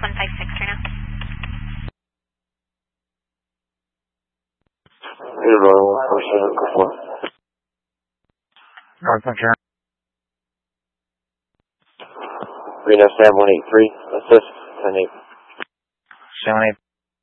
156 right now. North McCarran. Reno 7183, assist, 10-8. 78.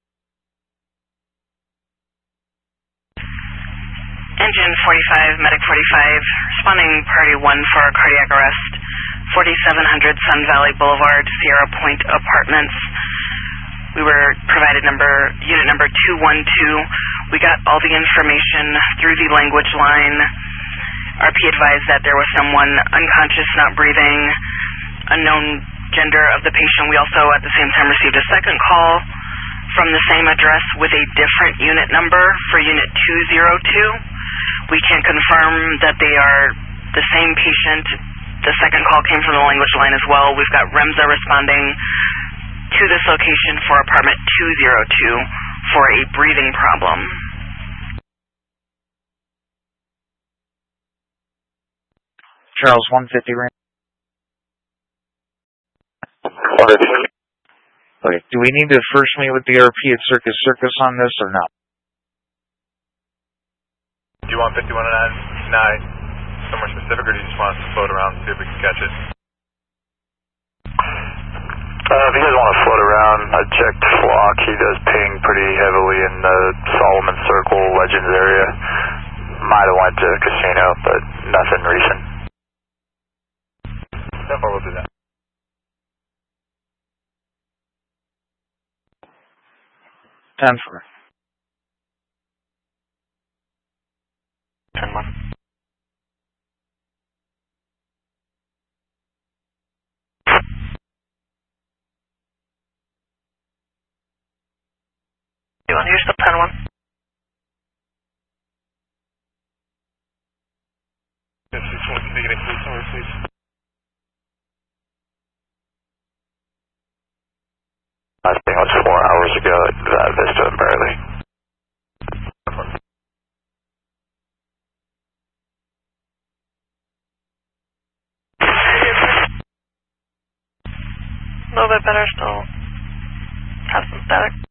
Engine 45, medic 45, responding party 1 for cardiac arrest, 4700 Sun Valley Boulevard, Sierra Point Apartments. We were provided unit number 212. We got all the information through the language line. RP advised that there was someone unconscious, not breathing, unknown gender of the patient. We also at the same time received a second call from the same address with a different unit number for unit 202. We can confirm that they are the same patient. The second call came from the language line as well. We've got REMSA responding to this location for apartment 202 for a breathing problem. Charles 150 right. Okay, do we need to first meet with the RP at Circus Circus on this or not? Do you want 5109 somewhere specific, or do you just want us to float around and see if we can catch it? If you guys want to float around, I checked Flock. He does ping pretty heavily in the Solomon Circle, Legends area. Might have went to Casino, but nothing recent. So far we'll do that. Ten for. 10-1. Here's the 10-1. Yes, you want to get a case number, please? I think it was 4 hours ago at Vista and Burley. A little bit better still. Have some static.